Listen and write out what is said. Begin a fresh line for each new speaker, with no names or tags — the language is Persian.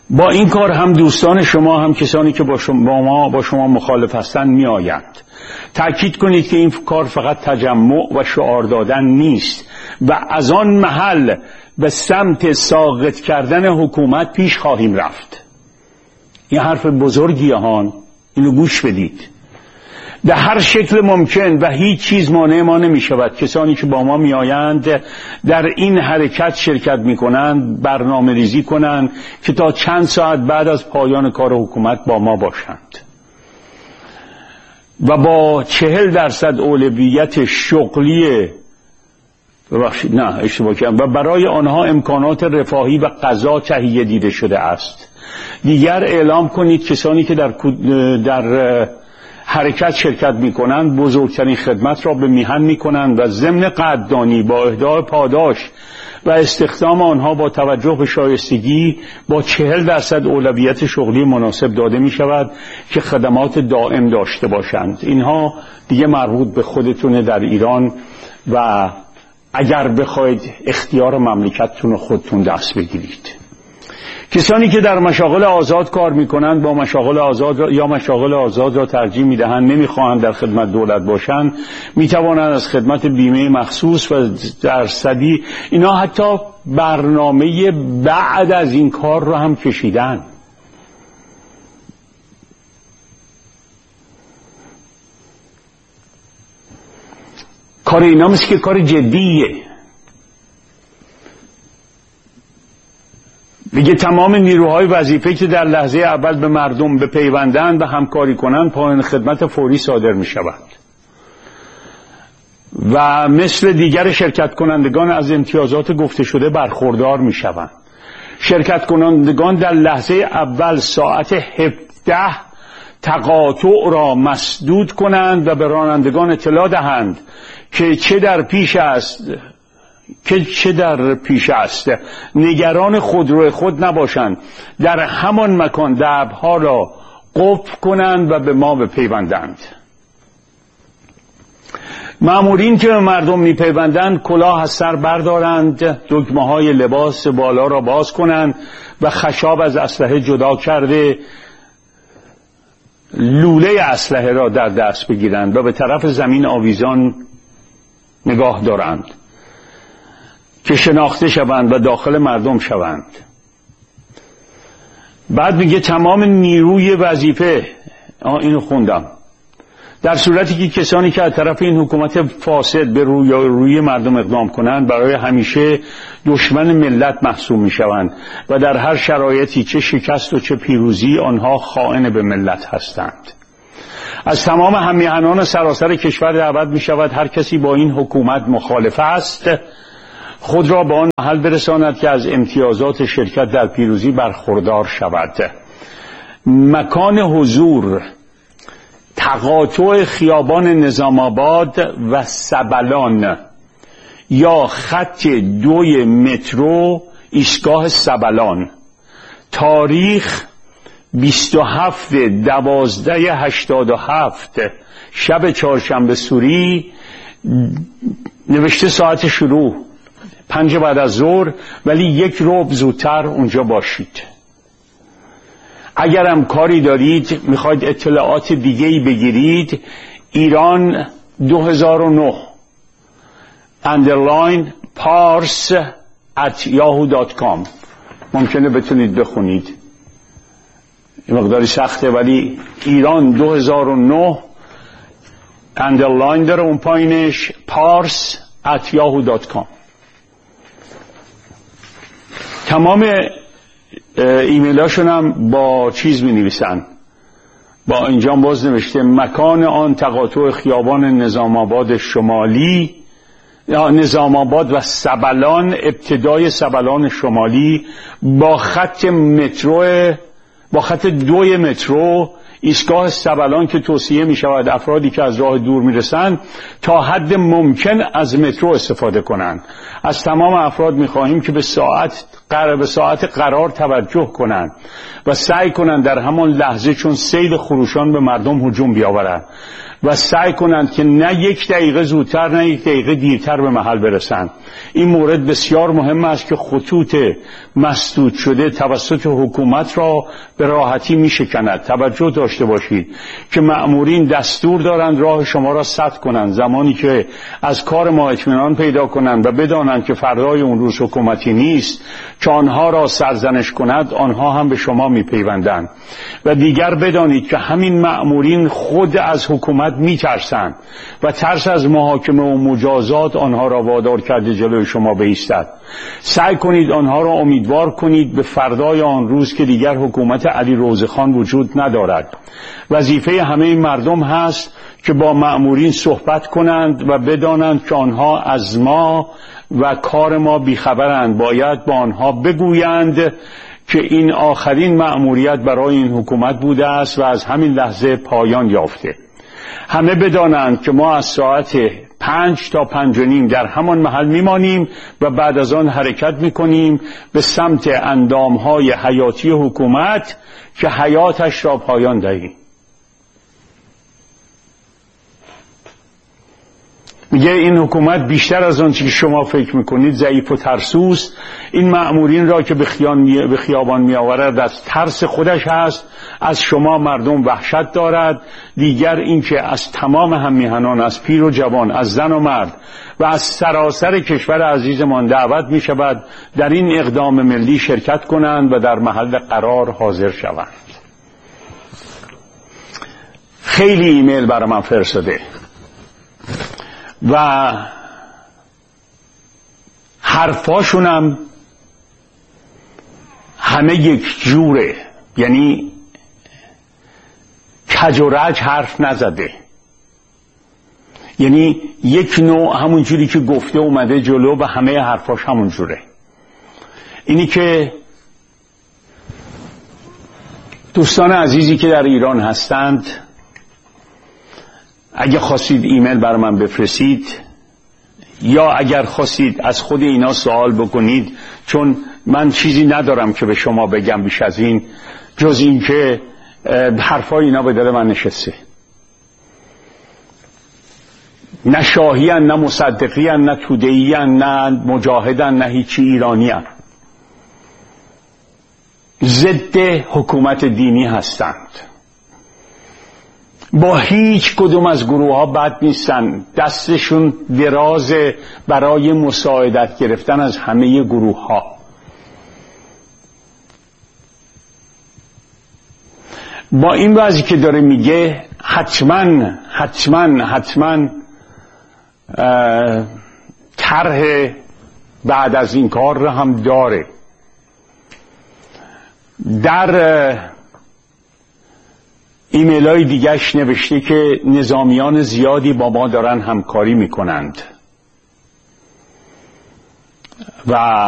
با این کار هم دوستان شما هم کسانی که با شما مخالف هستند می آیند. تأکید کنید که این کار فقط تجمع و شعار دادن نیست و از آن محل به سمت ساقط کردن حکومت پیش خواهیم رفت. این حرف بزرگیه هان، اینو گوش بدید. به هر شکل ممکن و هیچ چیز مانع ما نمی شود کسانی که با ما می آیند در این حرکت شرکت می کنند برنامه ریزی کنند که تا چند ساعت بعد از پایان کار حکومت با ما باشند و با 40% اولویت شغلی و برای آنها امکانات رفاهی و غذا تهیه دیده شده است. دیگر اعلام کنید کسانی که در حرکت شرکت می کنند بزرگترین خدمت را به میهن می کنند و ضمن قدردانی با اهدای پاداش و استخدام آنها با توجه به شایستگی با 40% اولویت شغلی مناسب داده می شود که خدمات دائم داشته باشند. اینها دیگه مربوط به خودتونه در ایران و اگر بخواید اختیار مملکتتون خودتون دست بگیرید. کسانی که در مشاغل آزاد کار میکنند با مشاغل آزاد یا مشاغل آزاد را ترجیح میدهند، نمیخواهند در خدمت دولت باشند، میتوانند از خدمت بیمه مخصوص و درصدی اینا حتی برنامه بعد از این کار را هم کشیدن. کار اینا مثل که کار جدیه. میگه تمام نیروهای وظیفه‌ای که در لحظه اول به مردم بپیوندند و همکاری کنند پایان خدمت فوری صادر می شود و مثل دیگر شرکت کنندگان از امتیازات گفته شده برخوردار می شوند. شرکت کنندگان در لحظه اول ساعت 17 تقاطع را مسدود کنند و به رانندگان اطلاع دهند که چه در پیش است نگران خودرو خود نباشند، در همان مکان درها را قفل کنند و به ما بپیوندند. مامورین که به مردم میپیوندند کلاه از سر بردارند، دکمه های لباس بالا را باز کنند و خشاب از اسلحه جدا کرده لوله اسلحه را در دست بگیرند و به طرف زمین آویزان نگاه دارند که شناخته شوند و داخل مردم شوند. بعد میگه تمام نیروی وظیفه، اینو خوندم، در صورتی که کسانی که از طرف این حکومت فاسد به روی مردم اقدام کنند برای همیشه دشمن ملت محسوب میشوند و در هر شرایطی چه شکست و چه پیروزی آنها خائن به ملت هستند. از تمام هممیهنان سراسر کشور دعوت می شود هر کسی با این حکومت مخالف است خود را به آن محل برساند که از امتیازات شرکت در پیروزی برخوردار شود. مکان حضور تقاطع خیابان نظام آباد و سبلان یا خط 2 مترو ایستگاه سبلان. تاریخ 27/12/87 شب چهارشنبه سوری. نوشته ساعت شروع 5 بعد از ظهر، ولی 1 ربع زودتر اونجا باشید. اگرم کاری دارید میخواید اطلاعات دیگه‌ای بگیرید، ایران 2009 _pars@yahoo.com ممکنه بتونید بخونید. این مقداری سخته ولی ایران 2009 اندرلاین داره اون پایینش pars@yahoo.com. تمام ایمیل هاشون هم با چیز می نویسن، با اینجا باز نوشته مکان آن تقاطع خیابان نظام آباد شمالی یا نظام آباد و سبلان، ابتدای سبلان شمالی با خط 2 مترو ایستگاه سبلان که توصیه می شود افرادی که از راه دور می رسند تا حد ممکن از مترو استفاده کنند. از تمام افراد می خواهیم که به ساعت به ساعت قرار توجه کنند و سعی کنند در همان لحظه چون سیل خروشان به مردم هجوم بیاورند و سعی کنند که نه یک دقیقه زودتر نه یک دقیقه دیرتر به محل برسند. این مورد بسیار مهم است که خطوط مسدود شده توسط حکومت را به راحتی می شکند. توجه داشته باشید که مأمورین دستور دارند راه شما را سد کنند. زمانی که از کار ما اطمینان پیدا کنند و بدانند که فردای اون روز حکومتی نیست که آنها را سرزنش کند، آنها هم به شما می پیوندند. و دیگر بدانید که همین مأمورین خود از حکومت می ترسند و ترس از محاکمه و مجازات آنها را وادار کرده جلوی شما بایستد. سعی کنید آنها را امیدوار کنید به فردای آن روز که دیگر حکومت علی روزخان وجود ندارد. وظیفه همه مردم هست که با مأمورین صحبت کنند و بدانند که آنها از ما و کار ما بیخبرند. باید با آنها بگویند که این آخرین مأموریت برای این حکومت بوده است و از همین لحظه پایان یافته. همه بدانند که ما از ساعت 5 تا 5:30 در همان محل میمانیم و بعد از آن حرکت میکنیم به سمت اندامهای حیاتی حکومت که حیاتش را پایان دهیم. میگه این حکومت بیشتر از آنچه که شما فکر میکنید ضعیف و ترسوست. این مأمورین را که به خیابان میآورد از ترس خودش هست، از شما مردم وحشت دارد. دیگر این که از تمام هممیهنان، از پیر و جوان، از زن و مرد و از سراسر کشور عزیزمان دعوت می شود در این اقدام ملی شرکت کنند و در محل قرار حاضر شوند. خیلی ایمیل برای من فرستاده و حرفاشونم همه یک جوره، یعنی کج و رج حرف نزده، یعنی یک نوع همون جوری که گفته اومده جلو و همه حرفاش همون جوره. اینی که دوستان عزیزی که در ایران هستند، اگه خواستید ایمیل بر من بفرستید یا اگر خواستید از خود اینا سوال بکنید، چون من چیزی ندارم که به شما بگم بیش از این، جز این که حرفای اینا به دل من نشسته. نه شاهیان، نه مصدقیان، نه تودهیان، نه مجاهدن، نه هیچی ایرانیان. ضد حکومت دینی هستند. با هیچ کدوم از گروه ها بد نیستن، دستشون دراز برای مساعدت گرفتن از همه گروه ها. با این وضعی که داره میگه حتما طرح بعد از این کار رو هم داره. در ایمیل های دیگهش نوشته که نظامیان زیادی با ما دارن همکاری میکنند و